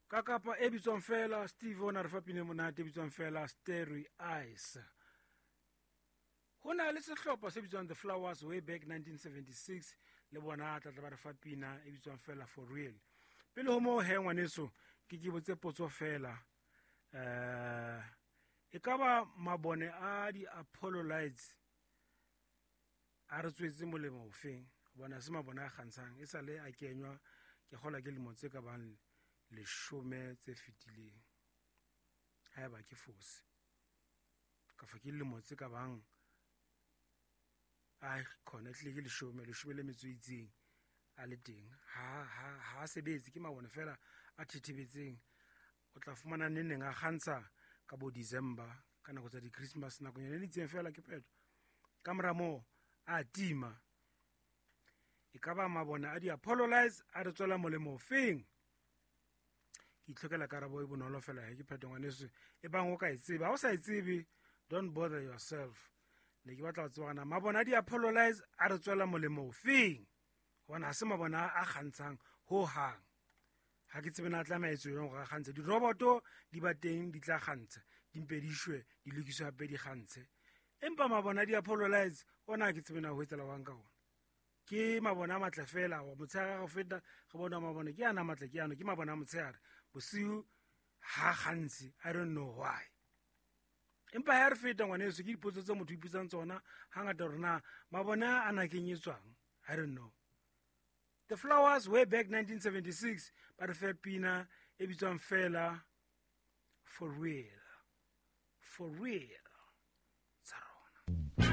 ka kapa e bitswang fela Steve ona re fa pina monate e bitswang fela Starry Eyes. Ho na le sehlopha se bitswang The Flowers way back 1976 le bona tla ba re fa pina e bitswang fela For Real. Pele ho mo he ngwaneso ke botse potso fela e ka ba mabone a di Apollo lights a re tswetse molemo o feng bona se mabone a kgantshang e sa le a kenywa ke gola ke lemo tse ka bang 10 tse fetileng ha ba ke fose ka fa ke lemo tse ka bang a khona tle ke 10 le metso itseng a le teng ha sebetse ke mabone fela a thithibetseng o tla fumana neng a kgantsha ka bo December ka nako tsa di Christmas nako nyane itseng fela ke phetho ka mora mo a tima e ka ba mabone a di Apollo lights a re tswela molemo feng ke itlhokela karabo e bonolo fela ke phetho ngwaneso e bang o ka itsebe ha o sa itsebe don't bother yourself le ke batla go tswana mabone a di Apollo lights a re tswela molemo feng bona se mabona a khantshang ho hang ha ke tsebe na tla maetso yong ga khantse di roboto di ba teng di tla khantsa dimpedishwe di lokiswa hape di khantse empa mabona di Apollo lights ona ke tsebe na ho etela wang ka ona ke mabona a matla fela wa motshega go feta go bona mabone ke ana matla ke ano ke mabona a motshegare bosiu ha khantse I don't know why empa ha re feta ngwaneso ke dipotso tse motho iputsang tsona hangata rona mabona a kenyetswang I don't know. The Flowers way back 1976 ba re fe pina e bitswang fela For Real tsa rona.